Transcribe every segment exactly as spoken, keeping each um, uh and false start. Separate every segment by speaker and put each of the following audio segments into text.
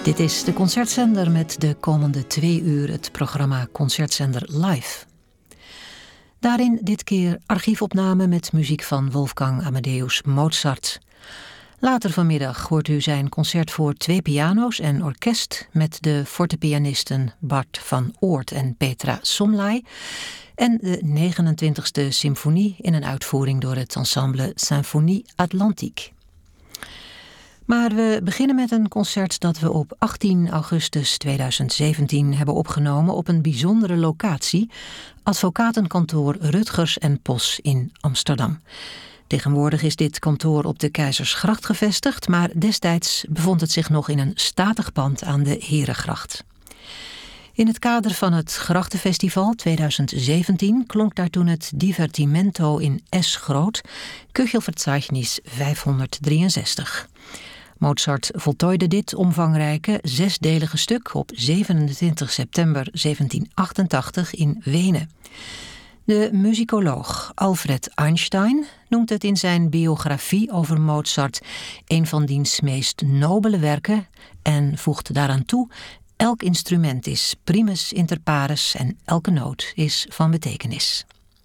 Speaker 1: Dit is de Concertzender met de komende twee uur het programma Concertzender Live. Daarin dit keer archiefopname met muziek van Wolfgang Amadeus Mozart. Later vanmiddag hoort u zijn concert voor twee piano's en orkest met de fortepianisten Bart van Oort en Petra Somlai en de negenentwintigste symfonie in een uitvoering door het ensemble Symphonie Atlantique. Maar we beginnen met een concert dat we op achttien augustus tweeduizend zeventien hebben opgenomen op een bijzondere locatie, advocatenkantoor Rutgers en Pos in Amsterdam. Tegenwoordig is dit kantoor op de Keizersgracht gevestigd, maar destijds bevond het zich nog in een statig pand aan de Herengracht. In het kader van het Grachtenfestival tweeduizend zeventien klonk daar toen het Divertimento in S groot, Köchelverzeichnis vijfhonderddrieënzestig. Mozart voltooide dit omvangrijke zesdelige stuk op zevenentwintig september zeventienhonderdachtentachtig in Wenen. De muzikoloog Alfred Einstein noemt het in zijn biografie over Mozart een van diens meest nobele werken en voegt daaraan toe: elk instrument is primus inter pares en elke noot is van betekenis.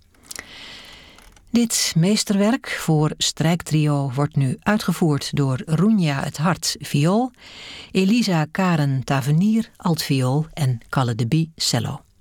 Speaker 1: Dit meesterwerk voor strijktrio wordt nu uitgevoerd door Roenja het Hart viool, Elisa Karen Tavernier altviool en Kalle de Bie cello.